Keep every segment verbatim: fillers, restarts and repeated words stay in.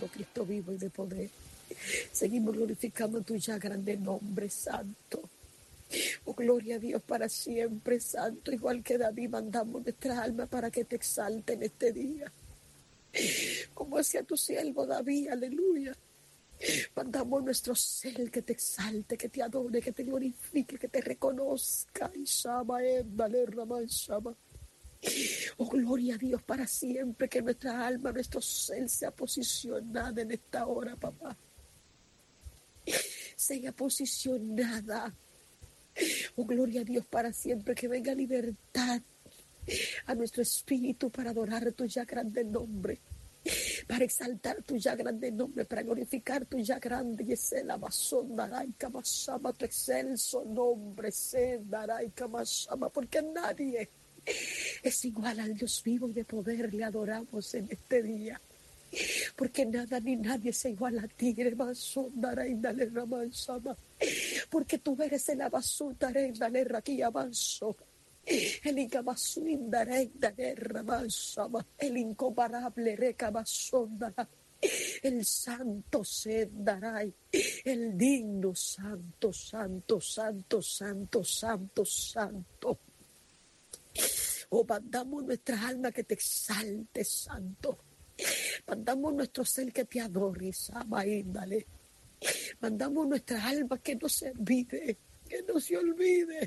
Santo, Cristo vivo y de poder. Seguimos glorificando tu ya grande nombre, Santo. Oh, gloria a Dios para siempre, Santo. Igual que David, mandamos nuestra alma para que te exalte en este día. Como hacía tu siervo David, aleluya. Mandamos nuestro ser que te exalte, que te adore, que te glorifique, que te reconozca. Y Shama, Éndale, Rama, Shama. Oh, gloria a Dios para siempre, que nuestra alma, nuestro ser sea posicionada en esta hora, papá. Sea posicionada. Oh, gloria a Dios para siempre, que venga libertad a nuestro espíritu para adorar tu ya grande nombre, para exaltar tu ya grande nombre, para glorificar tu ya grande y ese la basondaray kamashama, tu excelso nombre, sendaray kamashama, porque nadie es igual al Dios vivo y de poder le adoramos en este día. Porque nada ni nadie es igual a ti, basondaray dale ramashama, porque tú eres el abasundaray dale raquilla manso. El incapasuindaré, el incomparable recabasondara, el santo sendaray, el digno santo, santo, santo, santo, santo, santo. Oh, mandamos nuestra alma que te exalte, santo. Mandamos nuestro ser que te adore, amaíndale. Mandamos nuestra alma que no se olvide, que no se olvide.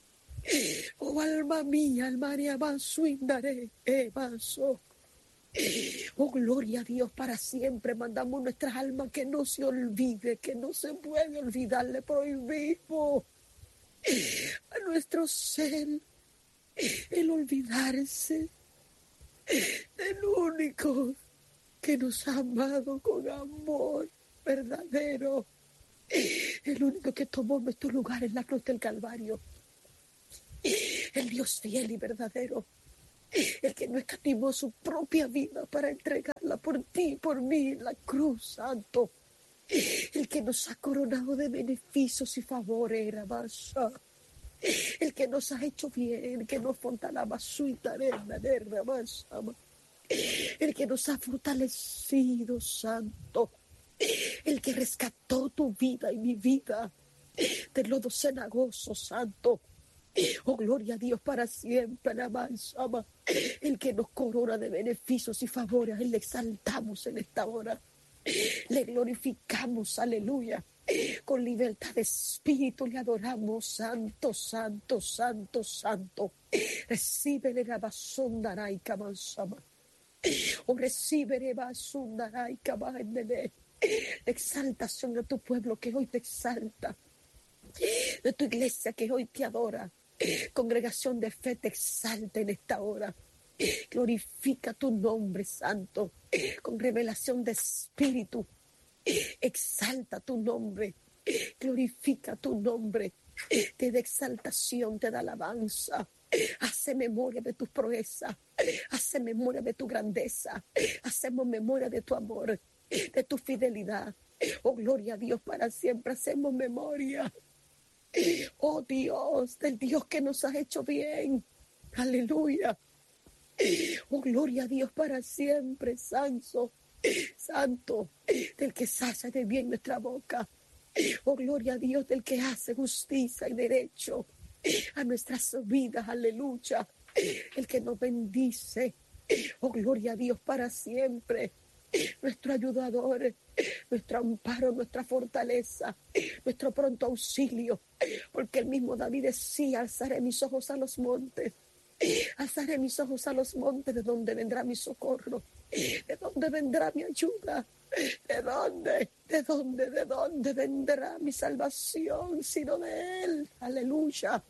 Oh, alma mía, alma de avanzo, indaré, avanzo. Oh, gloria a Dios para siempre. Mandamos nuestras almas que no se olvide, que no se puede olvidar. Le prohibimos a nuestro ser el olvidarse del único que nos ha amado con amor verdadero. El único que tomó nuestro lugar en la cruz del Calvario. El Dios fiel y verdadero, el que no escatimó su propia vida para entregarla por ti, por mí, en la cruz, santo, el que nos ha coronado de beneficios y favores, Ramasha, el que nos ha hecho bien, el que nos fontanaba su interna de Ramasha, el que nos ha fortalecido, santo, el que rescató tu vida y mi vida del lodo cenagoso, santo. Oh, gloria a Dios para siempre, Namasama. El que nos corona de beneficios y favores, a Él le exaltamos en esta hora. Le glorificamos, aleluya. Con libertad de espíritu le adoramos, santo, santo, santo, santo. Recíbele la basondaray kamansama. Oh, recíbele basondaray kamandele. La exaltación de tu pueblo que hoy te exalta. De tu iglesia que hoy te adora. Congregación de fe te exalta en esta hora. Glorifica tu nombre, santo, con revelación de espíritu. Exalta tu nombre, glorifica tu nombre. Te da exaltación, te da alabanza. Hace memoria de tus proezas, hace memoria de tu grandeza, hacemos memoria de tu amor, de tu fidelidad. Oh, gloria a Dios para siempre, hacemos memoria. Oh, Dios, del Dios que nos ha hecho bien. Aleluya. Oh, gloria a Dios para siempre, santo, santo, del que sacia de bien nuestra boca. Oh, gloria a Dios, del que hace justicia y derecho a nuestras vidas, aleluya. El que nos bendice. Oh, gloria a Dios para siempre. Nuestro ayudador, nuestro amparo, nuestra fortaleza, nuestro pronto auxilio, porque el mismo David decía: alzaré mis ojos a los montes, alzaré mis ojos a los montes, de donde vendrá mi socorro, de donde vendrá mi ayuda, de dónde, de dónde, de dónde vendrá mi salvación, sino de Él, aleluya.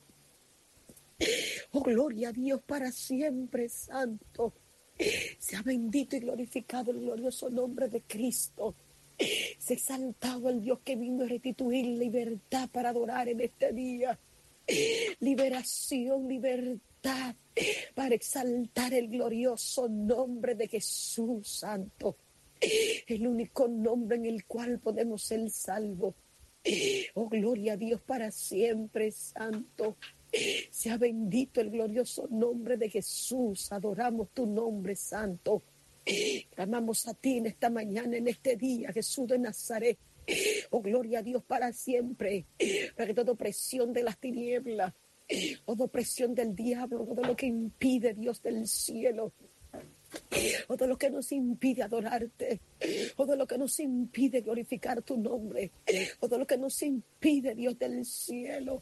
Oh, gloria a Dios para siempre, santo. Sea bendito y glorificado el glorioso nombre de Cristo. Sea exaltado el Dios que vino a restituir libertad para adorar en este día. Liberación, libertad para exaltar el glorioso nombre de Jesús, santo. El único nombre en el cual podemos ser salvos. Oh, gloria a Dios para siempre, santo. Sea bendito el glorioso nombre de Jesús. Adoramos tu nombre, santo. Clamamos a ti en esta mañana, en este día, Jesús de Nazaret. Oh, gloria a Dios para siempre. Para que toda opresión de las tinieblas, toda opresión del diablo, todo lo que impide, Dios del cielo, todo lo que nos impide adorarte, todo lo que nos impide glorificar tu nombre, todo lo que nos impide, Dios del cielo,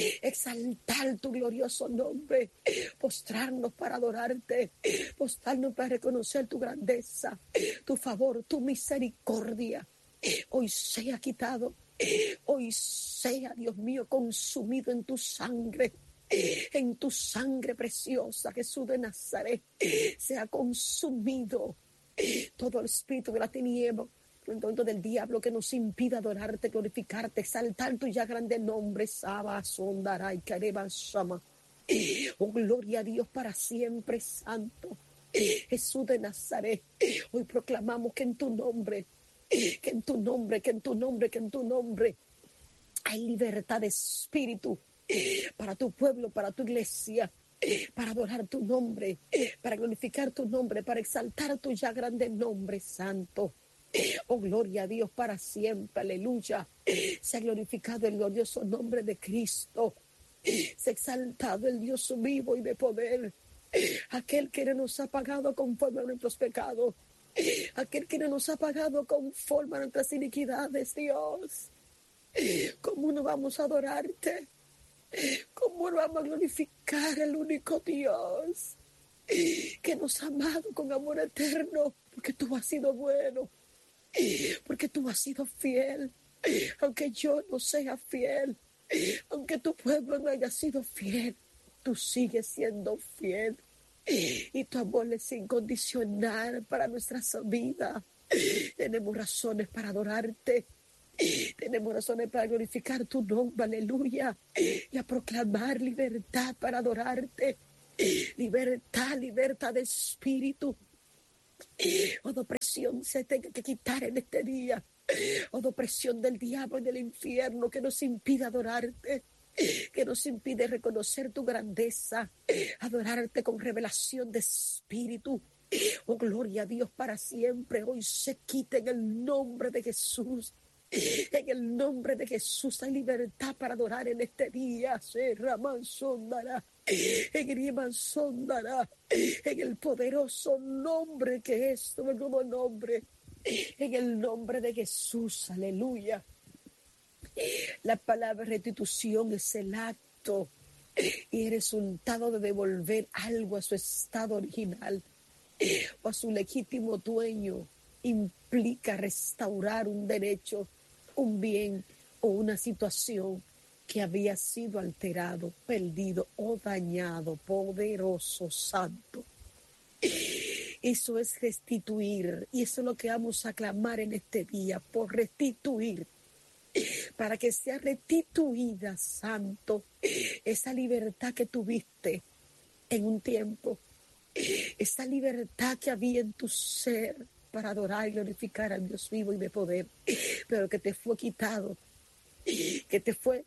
exaltar tu glorioso nombre, postrarnos para adorarte, postrarnos para reconocer tu grandeza, tu favor, tu misericordia. Hoy sea quitado, hoy sea, Dios mío, consumido en tu sangre, en tu sangre preciosa, Jesús de Nazaret, sea consumido todo el espíritu de la tiniebla, todo del diablo que nos impida adorarte, glorificarte, exaltar tu ya grande nombre. Saba, Sondara y Careba Shama. Oh, gloria a Dios para siempre, santo Jesús de Nazaret. Hoy proclamamos que en tu nombre, que en tu nombre, que en tu nombre, que en tu nombre hay libertad de espíritu para tu pueblo, para tu iglesia, para adorar tu nombre, para glorificar tu nombre, para exaltar tu ya grande nombre, santo. Oh, gloria a Dios para siempre, aleluya. Se ha glorificado el glorioso nombre de Cristo. Se ha exaltado el Dios vivo y de poder. Aquel que no nos ha pagado conforme a nuestros pecados. Aquel que no nos ha pagado conforme a nuestras iniquidades, Dios. ¿Cómo no vamos a adorarte? ¿Cómo no vamos a glorificar al único Dios que nos ha amado con amor eterno? Porque tú has sido bueno, porque tú has sido fiel, aunque yo no sea fiel, aunque tu pueblo no haya sido fiel, tú sigues siendo fiel. Y tu amor es incondicional para nuestras vidas. Tenemos razones para adorarte. Tenemos razones para glorificar tu nombre, aleluya, y a proclamar libertad para adorarte. Libertad, libertad de espíritu. Toda opresión se tenga que quitar en este día. Toda opresión del diablo y del infierno que nos impide adorarte, que nos impide reconocer tu grandeza, adorarte con revelación de espíritu. Oh, gloria a Dios para siempre. Hoy se quita en el nombre de Jesús. En el nombre de Jesús hay libertad para adorar en este día. En el poderoso nombre que es el nuevo nombre. En el nombre de Jesús, aleluya. La palabra restitución es el acto y el resultado de devolver algo a su estado original o a su legítimo dueño. Implica restaurar un derecho, un bien o una situación que había sido alterado, perdido o dañado. Poderoso santo. Eso es restituir, y eso es lo que vamos a clamar en este día, por restituir, para que sea restituida, santo, esa libertad que tuviste en un tiempo, esa libertad que había en tu ser para adorar y glorificar al Dios vivo y de poder, pero que te fue quitado, que te fue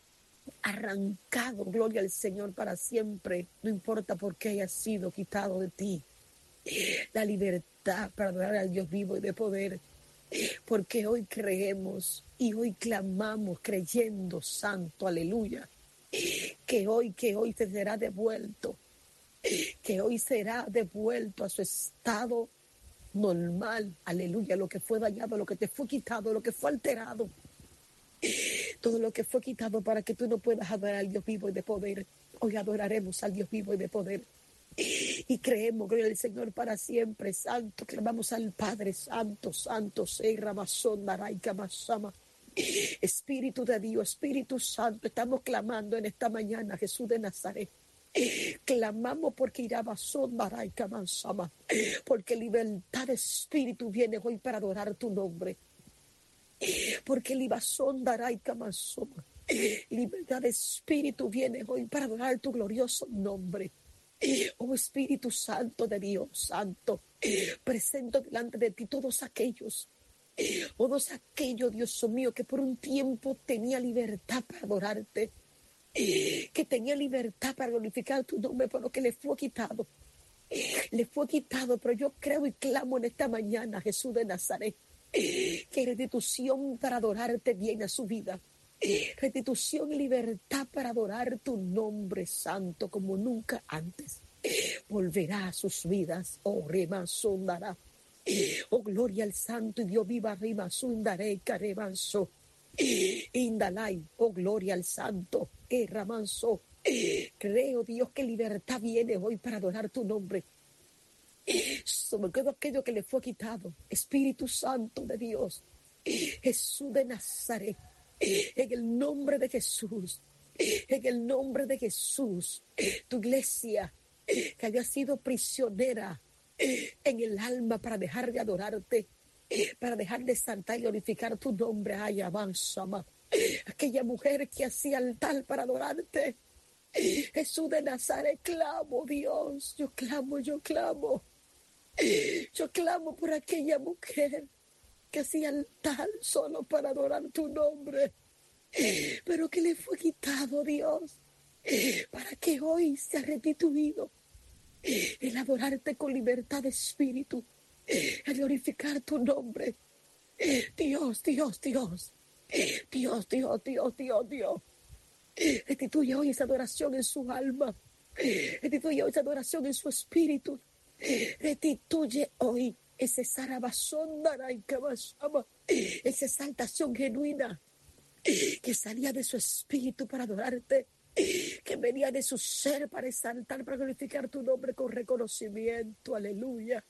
arrancado. Gloria al Señor para siempre, no importa por qué haya sido quitado de ti. La libertad para adorar al Dios vivo y de poder, porque hoy creemos y hoy clamamos creyendo, santo, aleluya, que hoy, que hoy te será devuelto, que hoy será devuelto a su estado normal, aleluya, lo que fue dañado, lo que te fue quitado, lo que fue alterado, todo lo que fue quitado para que tú no puedas adorar al Dios vivo y de poder. Hoy adoraremos al Dios vivo y de poder. Y creemos, gloria al Señor para siempre, santo. Clamamos al Padre Santo, Santo, Seira, Masón, Naraika, Masama. Espíritu de Dios, Espíritu Santo, estamos clamando en esta mañana, Jesús de Nazaret. Clamamos porque irá Masón, Naraika, Masama, porque libertad de espíritu viene hoy para adorar tu nombre. Porque Libasón, Naraika, Masoma, libertad de espíritu viene hoy para adorar tu glorioso nombre. Oh Espíritu Santo de Dios, Santo, presento delante de ti todos aquellos, todos aquellos, Dios mío, que por un tiempo tenía libertad para adorarte, que tenía libertad para glorificar tu nombre, pero que le fue quitado. le fue quitado, pero yo creo y clamo en esta mañana, Jesús de Nazaret, que restitución para adorarte viene a su vida. Restitución y libertad para adorar tu nombre santo como nunca antes. Volverá a sus vidas, oh Remasondará. Oh gloria al santo y Dios viva Rimasundaré, Caremanso. Indalay, oh gloria al santo, que Ramanso. Creo, Dios, que libertad viene hoy para adorar tu nombre. Sobre todo aquello que le fue quitado. Espíritu Santo de Dios, Jesús de Nazaret, en el nombre de Jesús, en el nombre de Jesús, tu iglesia que había sido prisionera en el alma para dejar de adorarte, para dejar de exaltar y glorificar tu nombre. Ay, avanza, ma. Aquella mujer que hacía altar para adorarte, Jesús de Nazaret, clamo, Dios, yo clamo, yo clamo, yo clamo por aquella mujer que hacía altar solo para adorar tu nombre, pero que le fue quitado, Dios, para que hoy sea restituido el adorarte con libertad de espíritu, el glorificar tu nombre. Dios, Dios, Dios, Dios, Dios, Dios, Dios, Dios. Restituye hoy esa adoración en su alma. Restituye hoy esa adoración en su espíritu. Restituye hoy ese sarabasóndara y cabasama, esa exaltación genuina que salía de su espíritu para adorarte, que venía de su ser para exaltar, para glorificar tu nombre con reconocimiento. Aleluya.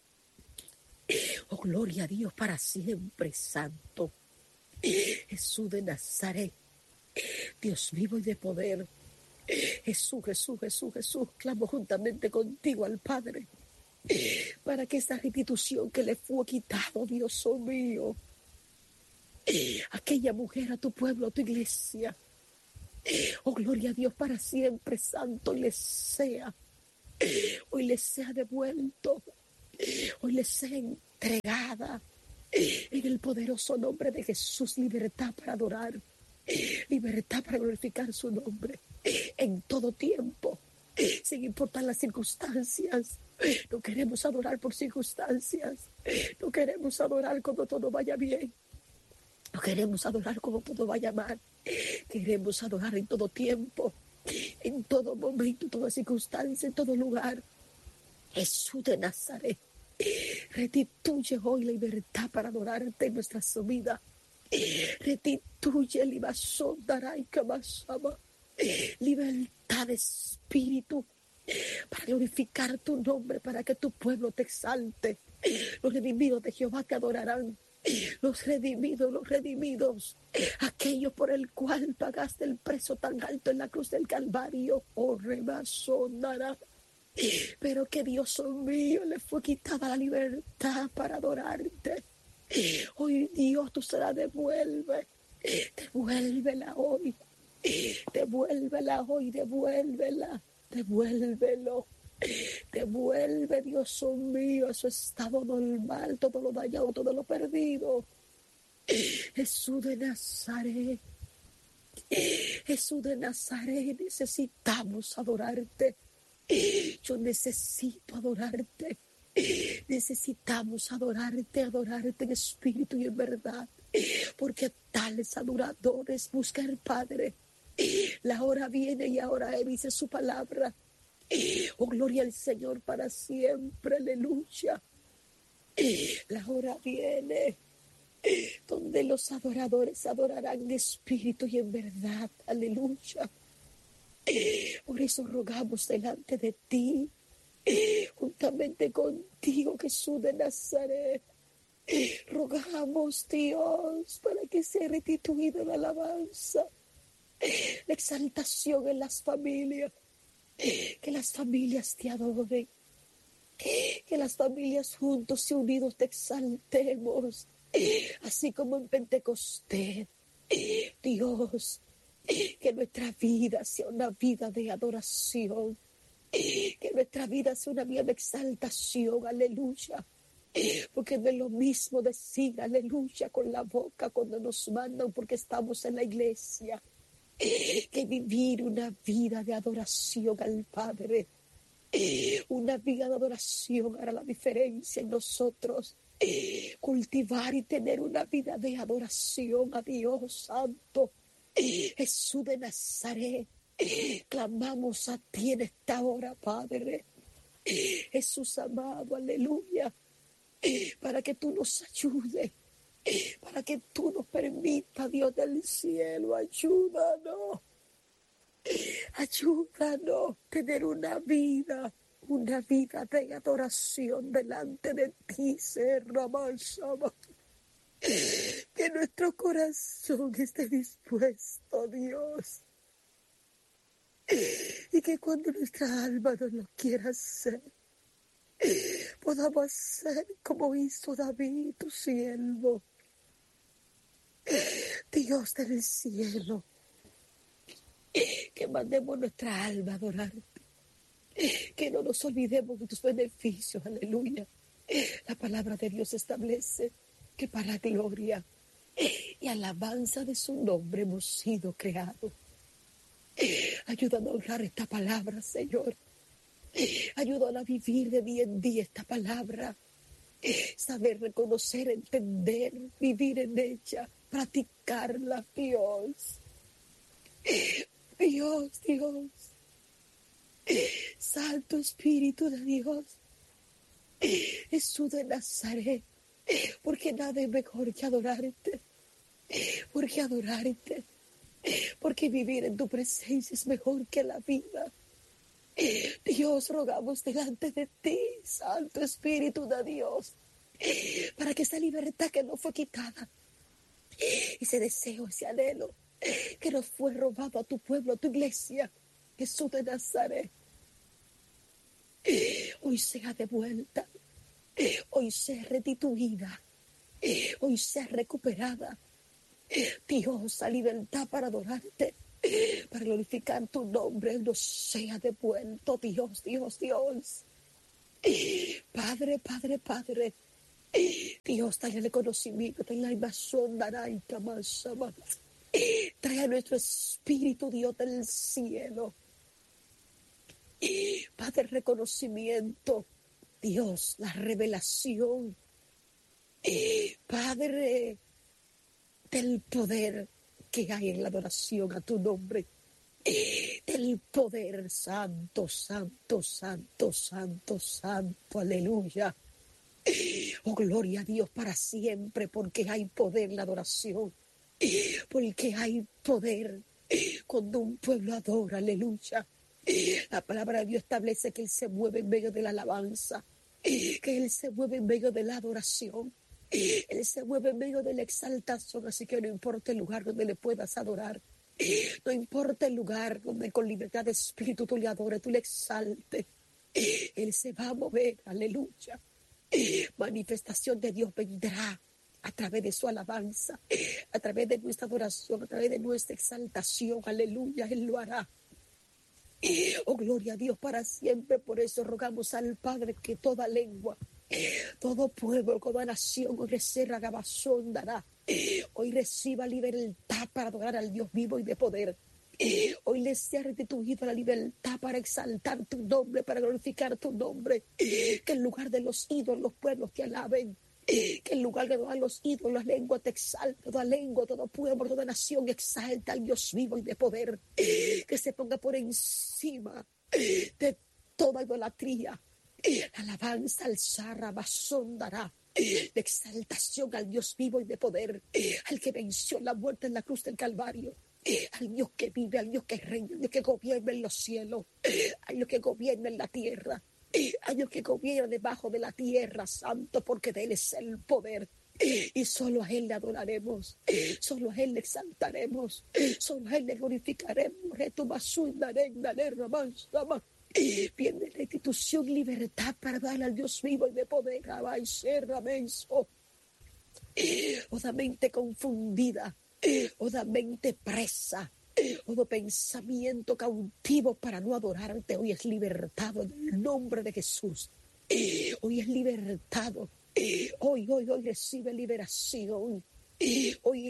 Oh, gloria a Dios para siempre, santo. Jesús de Nazaret, Dios vivo y de poder. Jesús, Jesús, Jesús, Jesús, clamo juntamente contigo al Padre para que esta restitución que le fue quitado, Dios mío, aquella mujer, a tu pueblo, a tu iglesia, oh gloria a Dios para siempre, santo, y les sea, hoy les sea devuelto, hoy les sea entregada en el poderoso nombre de Jesús, libertad para adorar, libertad para glorificar su nombre en todo tiempo, sin importar las circunstancias. No queremos adorar por circunstancias, no queremos adorar cuando todo vaya bien, no queremos adorar cuando todo vaya mal, queremos adorar en todo tiempo, en todo momento, en toda circunstancia, en todo lugar. Jesús de Nazaret, restituye hoy la libertad para adorarte en nuestra vida. Restituye el libertad de espíritu para glorificar tu nombre, para que tu pueblo te exalte. Los redimidos de Jehová te adorarán. Los redimidos, los redimidos, aquellos por el cual pagaste el precio tan alto en la cruz del Calvario. Oh, remasonará. Pero que Dios mío le fue quitada la libertad para adorarte. Hoy Dios tú se la devuelve. Devuélvela hoy. Devuélvela hoy, devuélvela. Devuélvelo. Devuelve, Dios mío, a su estado normal, todo lo dañado, todo lo perdido. Jesús de Nazaret. Jesús de Nazaret, necesitamos adorarte. Yo necesito adorarte. Necesitamos adorarte, adorarte en espíritu y en verdad, porque tales adoradores busca el Padre. La hora viene y ahora Él dice su palabra. Oh, gloria al Señor para siempre, aleluya. La hora viene donde los adoradores adorarán en espíritu y en verdad, aleluya. Por eso rogamos delante de ti, juntamente contigo, Jesús de Nazaret. Rogamos, Dios, para que sea restituida la alabanza, la exaltación en las familias, que las familias te adoren, que las familias juntos y unidos te exaltemos, así como en Pentecostés. Dios, que nuestra vida sea una vida de adoración, que nuestra vida sea una vida de exaltación, aleluya, porque no es lo mismo decir aleluya con la boca cuando nos mandan porque estamos en la iglesia, que vivir una vida de adoración al Padre. Una vida de adoración hará la diferencia en nosotros. Cultivar y tener una vida de adoración a Dios Santo. Jesús de Nazaret, clamamos a ti en esta hora, Padre. Jesús amado, aleluya, para que tú nos ayudes, para que tú nos permitas, Dios del cielo, ayúdanos, ayúdanos a tener una vida, una vida de adoración delante de ti, Ser Ramasama. Que nuestro corazón esté dispuesto, Dios, y que cuando nuestra alma nos lo quiera hacer, podamos hacer como hizo David, tu siervo. Dios del cielo, que mandemos nuestra alma a adorarte, que no nos olvidemos de tus beneficios, aleluya. La palabra de Dios establece que para gloria y alabanza de su nombre hemos sido creados. Ayúdanos a honrar esta palabra, Señor. Ayúdanos a vivir de día en día esta palabra. Saber reconocer, entender, vivir en ella, practicarla, Dios. Dios, Dios. Santo Espíritu de Dios. Jesús de Nazaret. Porque nada es mejor que adorarte. Porque adorarte. Porque vivir en tu presencia es mejor que la vida. Dios, rogamos delante de ti, Santo Espíritu de Dios, para que esa libertad que nos fue quitada, ese deseo, ese anhelo que nos fue robado a tu pueblo, a tu iglesia, Jesús de Nazaret, hoy sea devuelta, hoy sea restituida, hoy sea recuperada. Dios, la libertad para adorarte, para glorificar tu nombre, nos sea devuelto, Dios, Dios, Dios. Padre, Padre, Padre, Dios, trae el conocimiento, trae la invasión, Naraika, Masama. Trae a nuestro espíritu, Dios del cielo. Padre, reconocimiento, Dios, la revelación. Padre, del poder que hay en la adoración a tu nombre, del poder santo, santo, santo, santo, santo, aleluya. Oh, gloria a Dios para siempre, porque hay poder en la adoración, porque hay poder cuando un pueblo adora, aleluya. La palabra de Dios establece que Él se mueve en medio de la alabanza, que Él se mueve en medio de la adoración. Él se mueve en medio de la exaltación, así que no importa el lugar donde le puedas adorar, no importa el lugar donde con libertad de espíritu tú le adores, tú le exaltes, Él se va a mover, aleluya. Manifestación de Dios vendrá a través de su alabanza, a través de nuestra adoración, a través de nuestra exaltación, aleluya, Él lo hará. Oh, gloria a Dios para siempre. Por eso rogamos al Padre que toda lengua, todo pueblo, toda nación hoy reciba gabazón dará. Hoy reciba libertad para adorar al Dios vivo y de poder. Hoy les sea restituida la libertad para exaltar tu nombre, para glorificar tu nombre. Que en lugar de los ídolos los pueblos te alaben. Que en lugar de todos los ídolos las lenguas te exalten. Toda lengua, todo pueblo, toda nación exalta al Dios vivo y de poder. Que se ponga por encima de toda idolatría. La alabanza al Sarra Basón dará. La exaltación al Dios vivo y de poder, al que venció la muerte en la cruz del Calvario, al Dios que vive, al Dios que reina, al Dios que gobierna en los cielos, al Dios que gobierna en la tierra, al Dios que gobierna debajo de la tierra, santo, porque de Él es el poder. Y solo a Él le adoraremos, solo a Él le exaltaremos, solo a Él le glorificaremos. Viene restitución, libertad para dar al Dios vivo y de poder. O da mente confundida, o da mente presa, o da pensamiento cautivo para no adorarte. Hoy es libertado en el nombre de Jesús. Hoy es libertado. Hoy, hoy, hoy recibe liberación. Hoy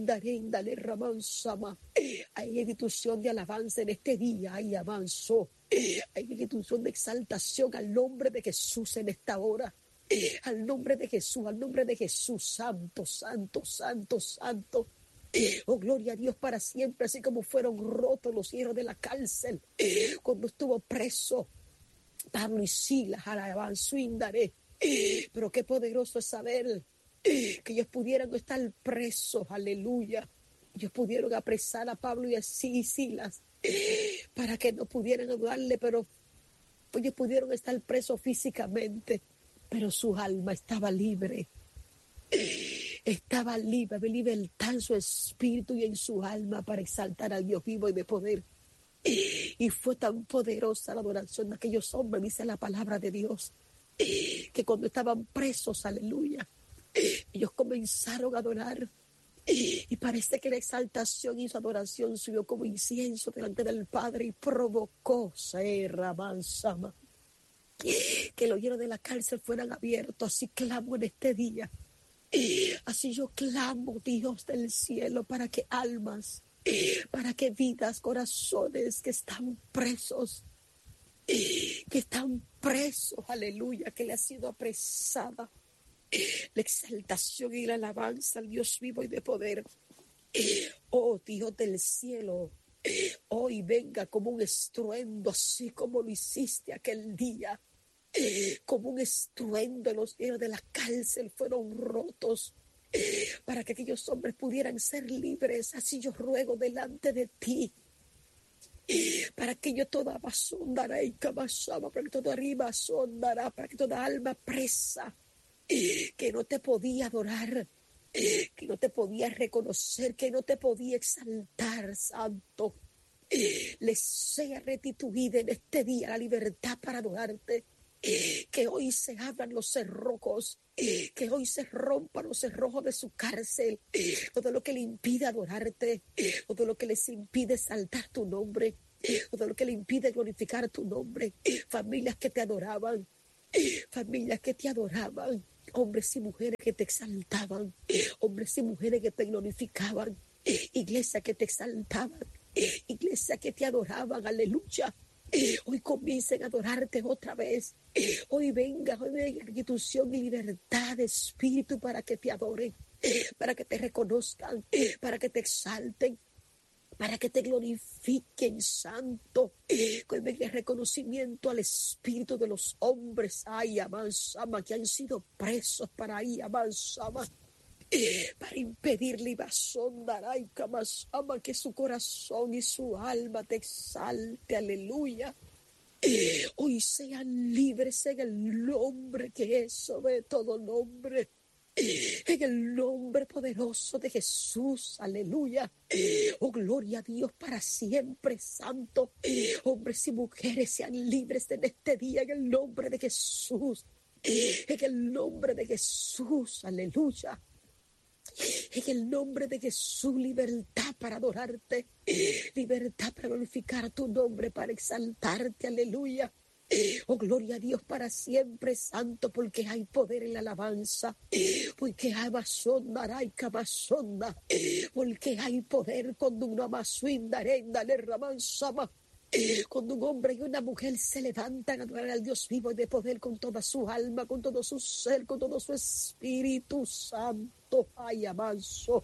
hay institución de alabanza en este día. Ay, avanzó. Hay un son de exaltación al nombre de Jesús en esta hora. Al nombre de Jesús, al nombre de Jesús, santo, santo, santo, santo. Oh, gloria a Dios para siempre, así como fueron rotos los hierros de la cárcel cuando estuvo preso Pablo y Silas, alabanza y daré. Pero qué poderoso es saber que ellos pudieran estar presos, aleluya. Ellos pudieron apresar a Pablo y a Silas para que no pudieran adorarle, pero ellos pudieron estar presos físicamente, pero su alma estaba libre. Estaba libre, había libertad en su espíritu y en su alma para exaltar al Dios vivo y de poder. Y fue tan poderosa la adoración de aquellos hombres, dice la palabra de Dios, que cuando estaban presos, aleluya, ellos comenzaron a adorar. Y parece que la exaltación y su adoración subió como incienso delante del Padre y provocó Serra Mansama que los hierros de la cárcel fueran abiertos. Así clamo en este día. Así yo clamo, Dios del cielo, para que almas, para que vidas, corazones que están presos, que están presos, aleluya, que le ha sido apresada la exaltación y la alabanza al Dios vivo y de poder. Oh Dios del cielo, hoy venga como un estruendo, así como lo hiciste aquel día. Como un estruendo, los hierros de la cárcel fueron rotos para que aquellos hombres pudieran ser libres. Así yo ruego delante de ti, para que yo toda basondará y cabazaba, para que todo arriba sondará, para que toda alma presa que no te podía adorar, que no te podía reconocer, que no te podía exaltar, santo, les sea restituida en este día la libertad para adorarte. Que hoy se abran los cerrojos, que hoy se rompan los cerrojos de su cárcel, todo lo que le impide adorarte, todo lo que les impide exaltar tu nombre, todo lo que le impide glorificar tu nombre. Familias que te adoraban, familias que te adoraban, hombres y mujeres que te exaltaban, hombres y mujeres que te glorificaban, iglesia que te exaltaban, iglesia que te adoraban, aleluya. Hoy comiencen a adorarte otra vez. Hoy venga, hoy venga restitución y libertad de espíritu para que te adoren, para que te reconozcan, para que te exalten, para que te glorifiquen, santo. Hoy venga reconocimiento al espíritu de los hombres, ay, amansama, que han sido presos para ahí, amansama, para impedirle y camasama, que su corazón y su alma te exalte, aleluya. Hoy sean libres en el nombre que es sobre todo nombre, en el nombre poderoso de Jesús, aleluya. Oh, gloria a Dios para siempre, santo. Hombres y mujeres sean libres en este día en el nombre de Jesús, en el nombre de Jesús, aleluya. En el nombre de Jesús, libertad para adorarte, libertad para glorificar tu nombre, para exaltarte, aleluya. Oh, gloria a Dios para siempre, santo, porque hay poder en la alabanza, porque hay basonda, hay cabasonda, porque hay poder cuando uno amasuinda, arenda, le ramansama. Cuando un hombre y una mujer se levantan a adorar al Dios vivo y de poder con toda su alma, con todo su ser, con todo su espíritu santo, ay, amanso.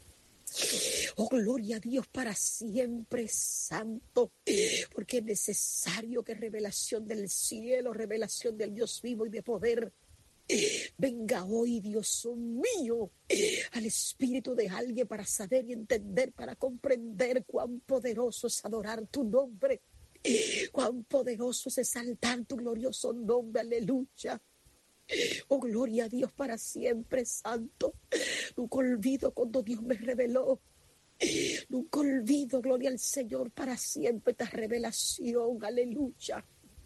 Oh, gloria a Dios para siempre, santo, porque es necesario que revelación del cielo, revelación del Dios vivo y de poder, venga hoy, Dios mío, al espíritu de alguien para saber y entender, para comprender cuán poderoso es adorar tu nombre, cuán poderoso es exaltar tu glorioso nombre, aleluya. Oh, gloria a Dios para siempre, santo. Nunca olvido cuando Dios me reveló. Nunca olvido, gloria al Señor, para siempre esta revelación, aleluya,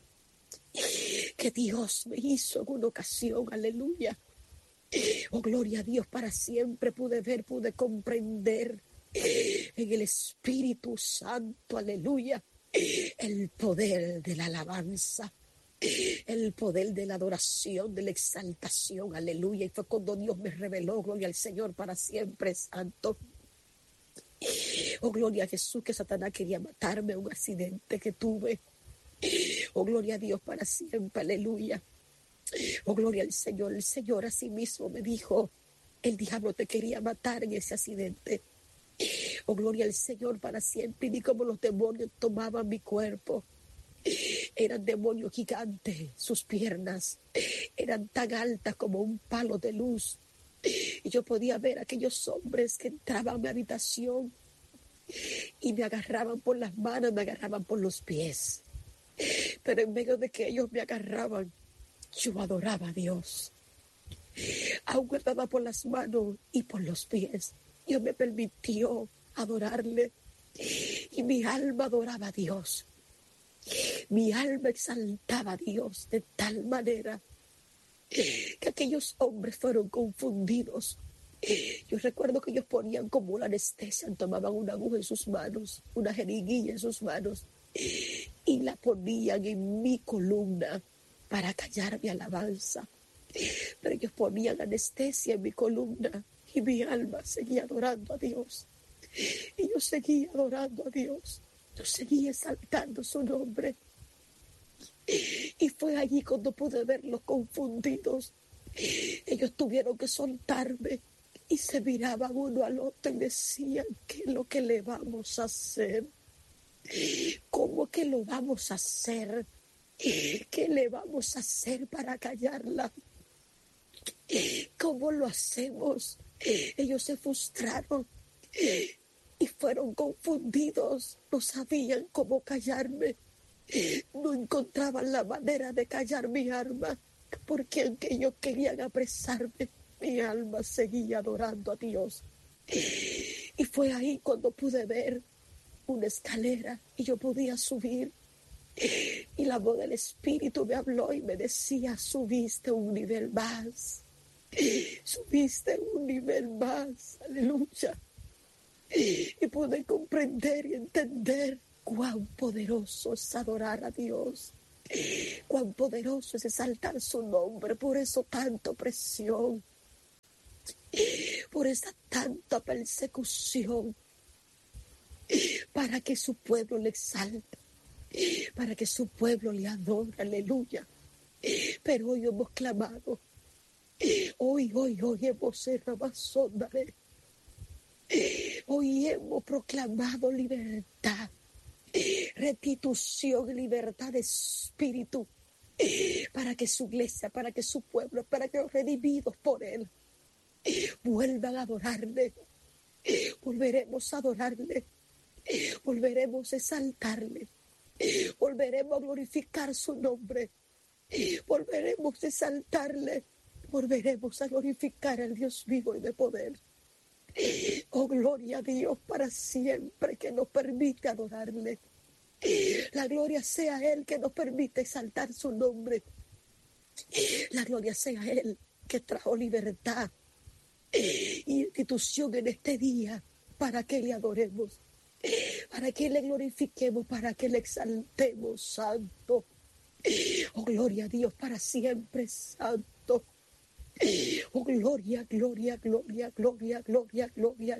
que Dios me hizo en una ocasión, aleluya. Oh, gloria a Dios para siempre, pude ver, pude comprender en el Espíritu Santo, aleluya, el poder de la alabanza, el poder de la adoración, de la exaltación, aleluya. Y fue cuando Dios me reveló, gloria al Señor para siempre, santo. Oh, gloria a Jesús, que Satanás quería matarme, un accidente que tuve. Oh, gloria a Dios para siempre, aleluya. Oh, gloria al Señor. El Señor así mismo me dijo, el diablo te quería matar en ese accidente. Oh, gloria al Señor para siempre. Y vi cómo los demonios tomaban mi cuerpo. Eran demonios gigantes, sus piernas eran tan altas como un palo de luz. Y yo podía ver a aquellos hombres que entraban a mi habitación y me agarraban por las manos, me agarraban por los pies. Pero en medio de que ellos me agarraban, yo adoraba a Dios. Aún guardaba por las manos y por los pies. Dios me permitió adorarle. Y mi alma adoraba a Dios. Mi alma exaltaba a Dios de tal manera que aquellos hombres fueron confundidos. Yo recuerdo que ellos ponían como una anestesia, tomaban una aguja en sus manos, una jeringuilla en sus manos, y la ponían en mi columna para callar mi alabanza. Pero ellos ponían anestesia en mi columna y mi alma seguía adorando a Dios. Y yo seguía adorando a Dios. Yo seguía exaltando su nombre. Y fue allí cuando pude verlos confundidos. Ellos tuvieron que soltarme y se miraban uno al otro y decían, ¿qué es lo que le vamos a hacer? ¿Cómo que lo vamos a hacer? ¿Qué le vamos a hacer para callarla? ¿Cómo lo hacemos? Ellos se frustraron y fueron confundidos. No sabían cómo callarme. No encontraban la manera de callar mi alma, porque aunque ellos querían apresarme, mi alma seguía adorando a Dios. Y fue ahí cuando pude ver una escalera y yo podía subir. Y la voz del Espíritu me habló y me decía, subiste un nivel más. Subiste un nivel más. Aleluya. Y pude comprender y entender cuán poderoso es adorar a Dios. Cuán poderoso es exaltar su nombre. Por eso tanta opresión. Por esa tanta persecución. Para que su pueblo le exalte. Para que su pueblo le adore. Aleluya. Pero hoy hemos clamado. Hoy, hoy, hoy hemos cerrado. Hoy hemos proclamado libertad, restitución y libertad de espíritu para que su iglesia, para que su pueblo, para que los redimidos por él vuelvan a adorarle. Volveremos a adorarle, volveremos a exaltarle, volveremos a glorificar su nombre, volveremos a exaltarle, volveremos a glorificar al Dios vivo y de poder. Oh, gloria a Dios para siempre que nos permite adorarle. La gloria sea a Él que nos permite exaltar su nombre. La gloria sea a Él que trajo libertad y institución en este día para que le adoremos, para que le glorifiquemos, para que le exaltemos, santo. Oh, gloria a Dios para siempre, santo. Oh, gloria, gloria, gloria, gloria, gloria, gloria,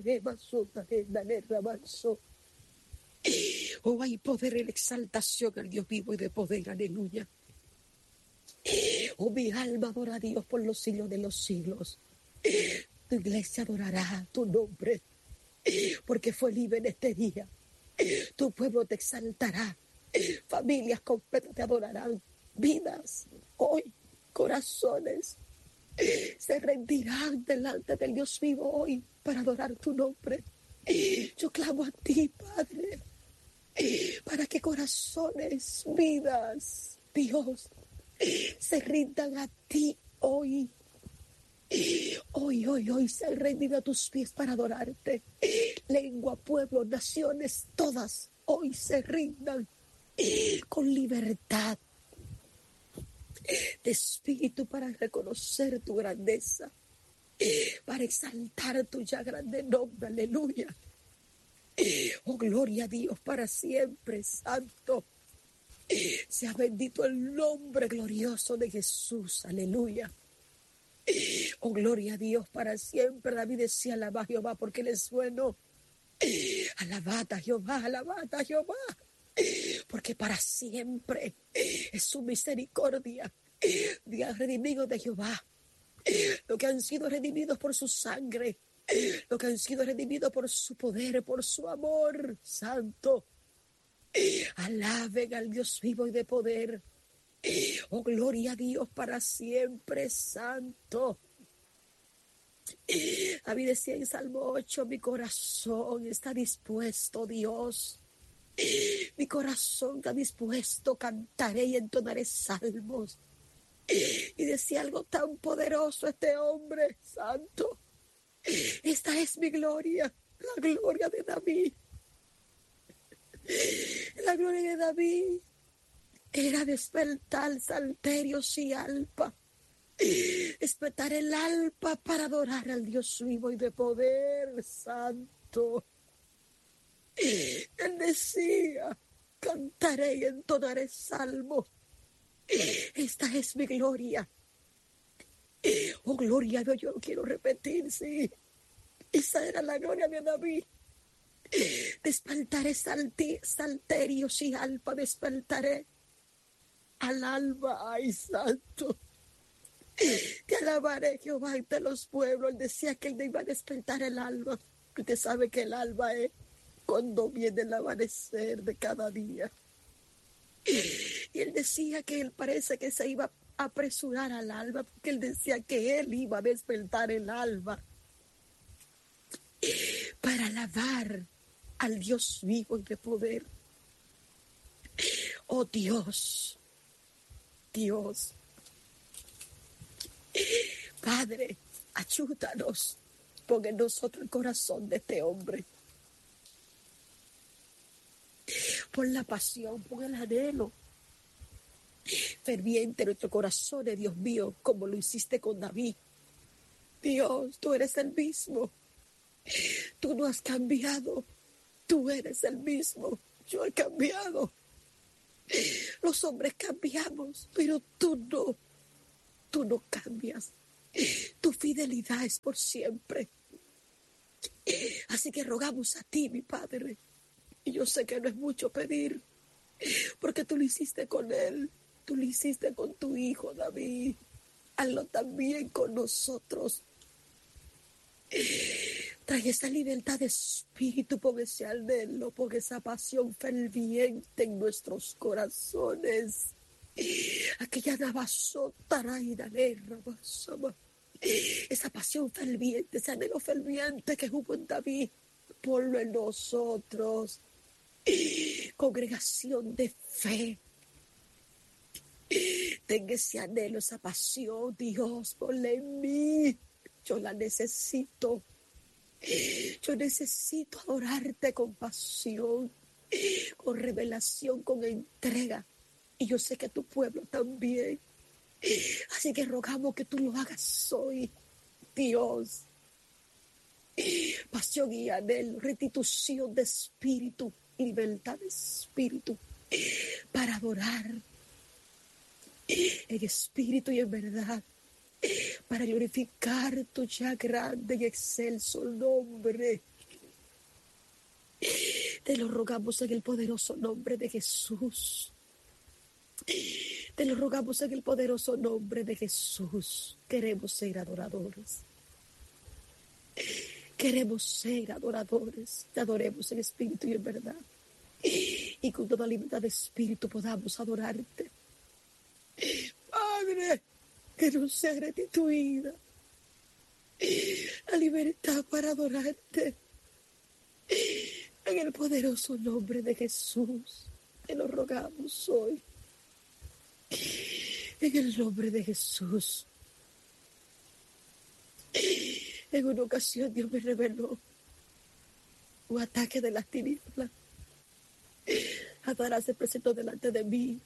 oh, hay poder en exaltación al Dios vivo y de poder, aleluya. Oh, mi alma adora a Dios por los siglos de los siglos. Tu iglesia adorará tu nombre, porque fue libre en este día. Tu pueblo te exaltará, familias completas te adorarán, vidas, hoy, corazones se rendirán delante del Dios vivo hoy para adorar tu nombre. Yo clamo a ti, Padre, para que corazones, vidas, Dios, se rindan a ti hoy. Hoy, hoy, hoy se han rendido a tus pies para adorarte. Lengua, pueblo, naciones, todas hoy se rindan con libertad de espíritu para reconocer tu grandeza, para exaltar tu ya grande nombre, aleluya. Oh, gloria a Dios para siempre, santo. Sea bendito el nombre glorioso de Jesús, aleluya. Oh, gloria a Dios para siempre. David decía, alaba a Jehová porque Él es bueno. Alabad a Jehová, alabad a Jehová. porque para siempre es su misericordia. Dios redimido de Jehová, los que han sido redimidos por su sangre, los que han sido redimidos por su poder, por su amor santo. Alaben al Dios vivo y de poder. Oh, gloria a Dios para siempre, santo. David decía en Salmo ocho, mi corazón está dispuesto, Dios. Mi corazón está dispuesto, cantaré y entonaré salmos. Y decía algo tan poderoso este hombre santo. Esta es mi gloria, la gloria de David. La gloria de David era despertar salterios y alpa. Despertar el alpa para adorar al Dios vivo y de poder santo. Él decía, cantaré y entonaré salmos. Esta es mi gloria. Oh, gloria a Dios, yo lo quiero repetir, sí. Esa era la gloria de David. Despertaré salti, salterios y alpa, despertaré al alba, ay santo. Te alabaré, Jehová, ante los pueblos. Él decía que él no iba a despertar el alba. Usted sabe que el alba es cuando viene el amanecer de cada día. Y él decía que él parece que se iba a apresurar al alba, porque él decía que él iba a despertar el alba para alabar al Dios vivo y de poder. Oh Dios, Dios, Padre, ayúdanos, pon en nosotros el corazón de este hombre. Pon la pasión, pon el anhelo ferviente en nuestro corazón, Dios mío, como lo hiciste con David. Dios, tú eres el mismo. Tú no has cambiado. Tú eres el mismo. Yo he cambiado. Los hombres cambiamos, pero tú no. Tú no cambias. Tu fidelidad es por siempre. Así que rogamos a ti, mi Padre. Y yo sé que no es mucho pedir, porque tú lo hiciste con él. Tú lo hiciste con tu hijo, David. Hazlo también con nosotros. Trae esa libertad de espíritu, pon ese anhelo, pon esa pasión ferviente en nuestros corazones. Aquella navasotara y dalera, esa pasión ferviente, ese anhelo ferviente que hubo en David, ponlo en nosotros. Congregación de fe. Tenga ese anhelo, esa pasión, Dios, ponla en mí. Yo la necesito. Yo necesito adorarte con pasión, con revelación, con entrega. Y yo sé que tu pueblo también. Así que rogamos que tú lo hagas hoy, Dios. Pasión y anhelo, restitución de espíritu, libertad de espíritu, para adorar en espíritu y en verdad, para glorificar tu ya grande y excelso nombre. Te lo rogamos en el poderoso nombre de Jesús. Te lo rogamos en el poderoso nombre de Jesús. Queremos ser adoradores. Queremos ser adoradores. Te adoremos en espíritu y en verdad. Y con toda libertad de espíritu podamos adorarte. Padre, que no sea restituida la libertad para adorarte. En el poderoso nombre de Jesús, te lo rogamos hoy. En el nombre de Jesús. En una ocasión Dios me reveló un ataque de las tinieblas. Satanás se presentó delante de mí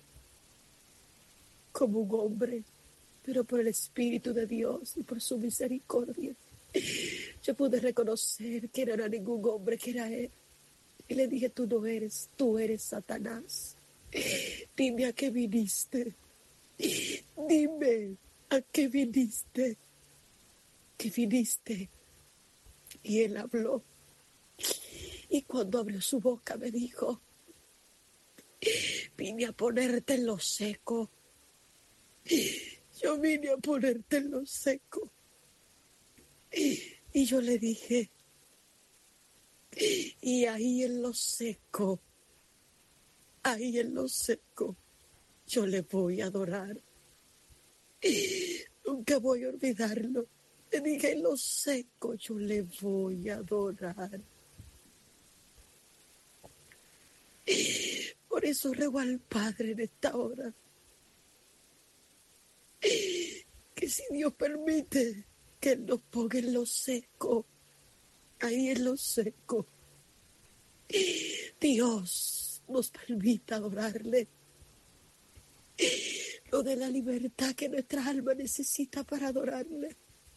como un hombre, pero por el Espíritu de Dios y por su misericordia, yo pude reconocer que no era ningún hombre, que era Él. Y le dije, tú no eres, tú eres Satanás. Dime a qué viniste. Dime a qué viniste. Que viniste. Y él habló. Y cuando abrió su boca me dijo, vine a ponerte en lo seco. Yo vine a ponerte en lo seco. Y yo le dije, y ahí en lo seco, ahí en lo seco, yo le voy a adorar. Nunca voy a olvidarlo. Le dije, en lo seco, yo le voy a adorar. Por eso ruego al Padre en esta hora, que si Dios permite que Él nos ponga en lo seco, ahí en lo seco, Dios nos permita adorarle. Lo de la libertad que nuestra alma necesita para adorarle.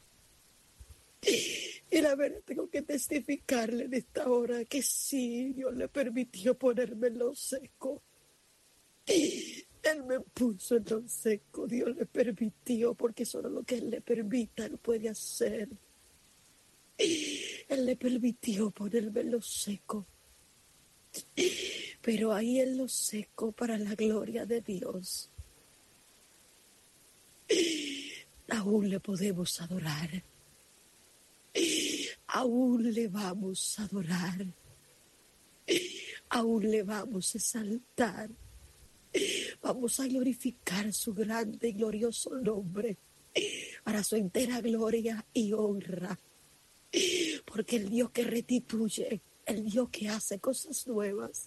Y la verdad, tengo que testificarle en esta hora que sí, Dios le permitió ponerme en lo seco. Él me puso en lo seco, Dios le permitió, porque solo lo que Él le permita, Él puede hacer. Él le permitió ponerme en lo seco. Pero ahí en lo seco, para la gloria de Dios, aún le podemos adorar. Aún le vamos a adorar. Aún le vamos a exaltar. Vamos a glorificar su grande y glorioso nombre para su entera gloria y honra. Porque el Dios que restituye, el Dios que hace cosas nuevas,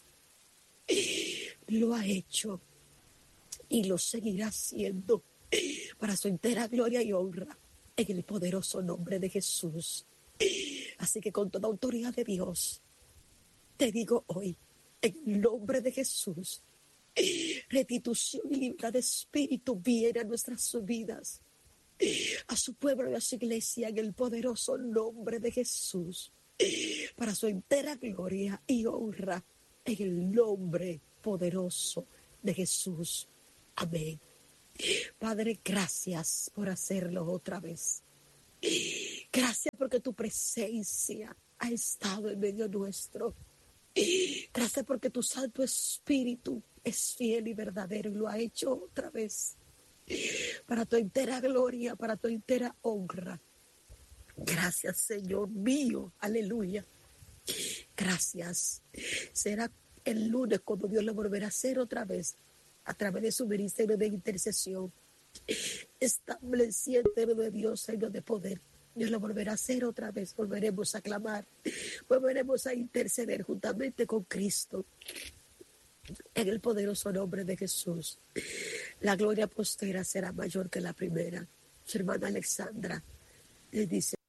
lo ha hecho y lo seguirá haciendo para su entera gloria y honra en el poderoso nombre de Jesús. Así que con toda autoridad de Dios, te digo hoy, en el nombre de Jesús, restitución y libertad de espíritu viene a nuestras vidas, a su pueblo y a su iglesia, en el poderoso nombre de Jesús, para su entera gloria y honra, en el nombre poderoso de Jesús. Amén. Padre, gracias por hacerlo otra vez. Gracias porque tu presencia ha estado en medio nuestro. Gracias porque tu Santo Espíritu es fiel y verdadero y lo ha hecho otra vez. Para tu entera gloria, para tu entera honra. Gracias, Señor mío. Aleluya. Gracias. Será el lunes cuando Dios lo volverá a hacer otra vez a través de su ministerio de intercesión, estableciendo de Dios, Señor, de poder. Dios lo volverá a hacer otra vez. Volveremos a clamar. Volveremos a interceder juntamente con Cristo. En el poderoso nombre de Jesús. La gloria postera será mayor que la primera. Su hermana Alexandra les dice.